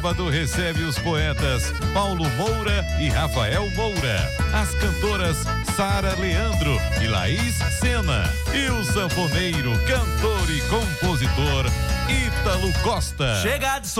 Sábado recebe os poetas Paulo Moura e Rafael Moura, as cantoras Sara Leandro e Laís Sena e o sanfoneiro, cantor e compositor Ítalo Costa. Chega de